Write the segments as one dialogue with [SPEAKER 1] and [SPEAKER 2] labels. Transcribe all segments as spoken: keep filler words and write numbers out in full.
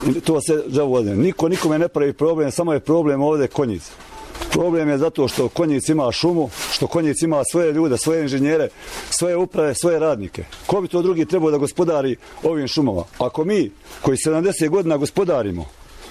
[SPEAKER 1] To se žavode. Niko nikome ne pravi problem, samo je problem ovdje Konjic. Problem je zato što Konjic ima šumu, što Konjic ima svoje ljude, svoje inženjere, svoje uprave, svoje radnike. Ko bi to drugi trebao da gospodari ovim šumama? Ako mi, koji sedamdeset godina gospodarimo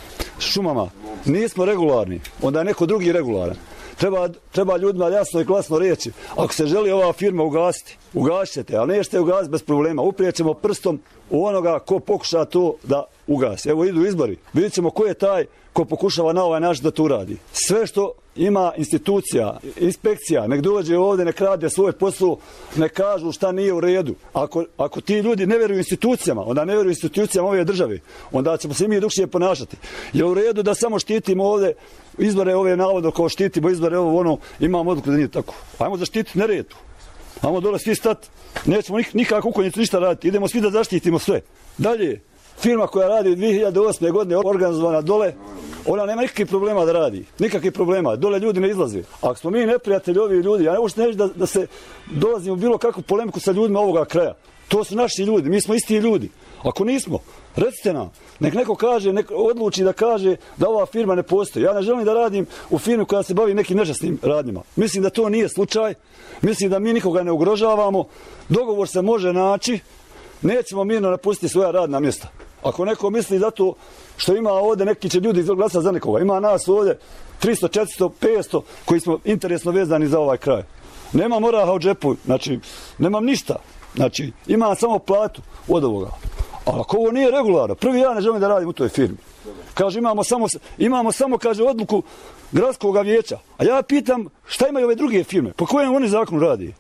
[SPEAKER 1] šumama, nismo regularni, onda je neko drugi regularan. Treba, treba ljudima jasno i glasno reći, ako se želi ova firma ugasiti, ugašćete, ali nećete ugasiti bez problema. Uprijećemo prstom u onoga ko pokuša to da ugasi. Evo idu izbori, vidjet ćemo ko je taj ko pokušava na ovaj način da to uradi. Sve što ima institucija, inspekcija, nek dođe ovdje, nek rade svoj posao, nek kažu šta nije u redu. Ako, ako ti ljudi ne vjeruju institucijama, onda ne vjeruju institucijama ove države, onda ćemo se mi drukčije ponašati. Je u redu da samo štitimo ovdje izbore ove navodno kao štitimo izbore ovo ono, imamo odluku da nije tako. Ajmo zaštititi neredu. Ajmo dole svi stati. Nećemo nik, nikako u Konjicu ništa raditi. Idemo svi da zaštitimo sve. Dalje, firma koja radi dvije hiljade osme godine organizovana dole, ona nema nikakvih problema da radi. Nikakvih problema. Dole ljudi ne izlaze. Ako smo mi neprijatelji ovi ljudi, ja ne možete neći da, da se dolazimo u bilo kakvu polemiku sa ljudima ovoga kraja. To su naši ljudi. Mi smo isti ljudi. Ako nismo, recite nam. Nek neko kaže, nek odluči da kaže da ova firma ne postoji. Ja ne želim da radim u firmi koja se bavi nekim nečasnim radnjima. Mislim da to nije slučaj. Mislim da mi nikoga ne ugrožavamo. Dogovor se može naći. Nećemo mirno napustiti svoja radna mjesta. Ako neko misli zato što ima ovdje neki će ljudi glasati za nekoga. Ima nas ovdje tristo, četiristo, petsto koji smo interesno vezani za ovaj kraj. Nemam oraha u džepu, znači nemam ništa. Znači imam samo platu od ovoga. Ali ako ovo nije regularno, prvi ja ne želim da radim u toj firmi. Kaže imamo samo, imamo samo kaže odluku gradskog vijeća. A ja pitam šta imaju ove druge firme? Po kojem oni zakonu radi?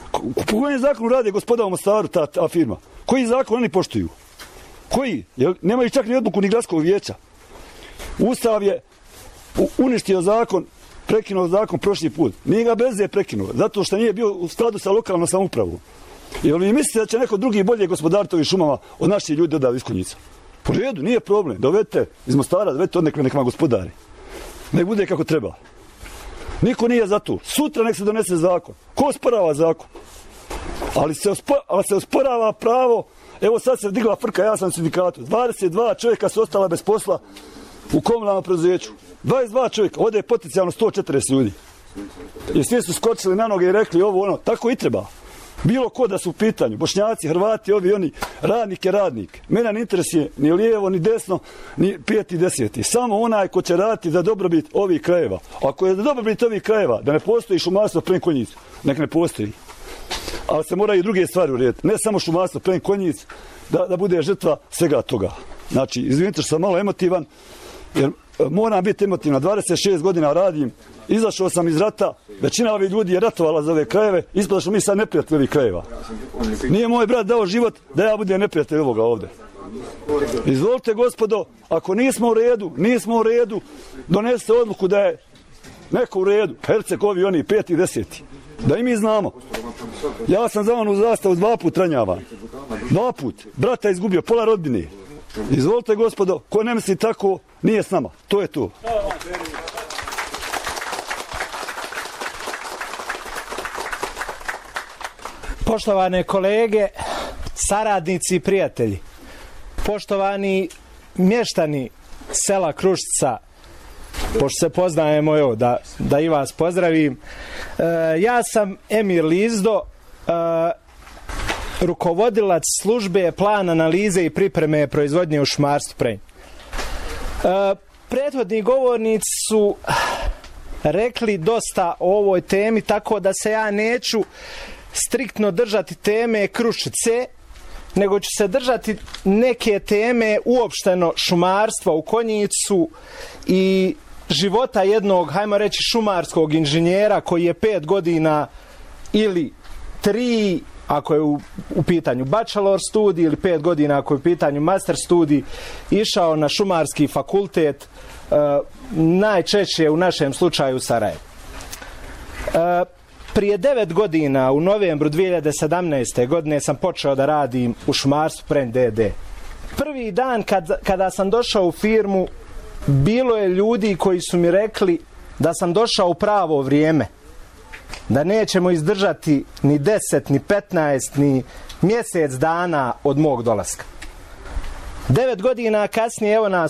[SPEAKER 1] Po kojem zakonu radi gospoda u Mostaru ta, ta firma? Koji zakon oni poštuju? Koji? Jer nemaju čak ni odluku ni gradskog vijeća. Ustav je uništio zakon, prekinuo zakon prošli put. Nije ga bez je prekinuo, zato što nije bio u skladu sa lokalnom samoupravom. Jer vi mislite da će neko drugi bolje gospodariti ovim šumama od naših ljudi odavde iz Konjica? Po redu, nije problem. Dovedite iz Mostara, dovedite od nekog nekima gospodari. Nek bude kako treba. Niko nije za to. Sutra nek se donese zakon. Ko osporava zakon? Ali se, ospo, ali se osporava pravo. Evo sad se digla frka, ja sam u sindikatu. dvadeset dva čovjeka su ostala bez posla u komunalnom preduzeću. dvadeset dva čovjeka, ovdje je potencijalno sto četrdeset ljudi. I svi su skočili na noge i rekli ovo ono, tako i treba. Bilo ko da su u pitanju, Bošnjaci, Hrvati, ovi oni, radnik je radnik. Mene ne interesuje ni lijevo, ni desno, ni peti, deseti. Samo onaj ko će raditi za dobrobit ovih krajeva. Ako je za dobrobit ovih krajeva, da ne postoji šumarstvo plen Konjic, nek ne postoji. Ali se moraju i druge stvari urediti. Ne samo šumarstvo plen Konjic, da, da bude žrtva svega toga. Znači, izvinite što sam malo emotivan, jer moram biti emotivan. dvadeset šest godina radim, izašao sam iz rata, većina ovih ljudi je ratovala za ove krajeve, ispada što mi sad neprijatelji ovih krajeva. Nije moj brat dao život da ja budem neprijatelj ovoga ovdje. Izvolite gospodo, ako nismo u redu, nismo u redu, donesite odluku da je neko u redu, Herceg, ovi, oni, peti, deseti. Da i mi znamo. Ja sam za onu zastavu dva put ranjavan. Dva put. Brata izgubio, pola rodbine. Izvolite gospodo, ko ne misli tako, nije s nama. To je to.
[SPEAKER 2] Poštovane kolege, saradnici i prijatelji, poštovani mještani sela Kruščica, pošto se poznajemo, evo, da, da i vas pozdravim. E, ja sam Emir Lizdo, e, rukovodilac službe plan analize i pripreme proizvodnje u šumarstvu Prenj. E, prethodni govornici su rekli dosta o ovoj temi, tako da se ja neću striktno držati teme Kruščice, nego ću se držati neke teme uopšteno šumarstva u Konjicu i života jednog, hajmo reći, šumarskog inženjera koji je pet godina ili tri, ako je u, u pitanju bachelor studij, ili pet godina ako je u pitanju master studij, išao na šumarski fakultet, uh, najčešće u našem slučaju u Sarajevu. Uh, Prije devet godina, u novembru dvije hiljade sedamnaeste. godine, sam počeo da radim u šumarstvu Prenj D D. Prvi dan kad, kada sam došao u firmu, bilo je ljudi koji su mi rekli da sam došao u pravo vrijeme, da nećemo izdržati ni deset, ni petnaest, ni mjesec dana od mog dolaska. Devet godina kasnije evo nas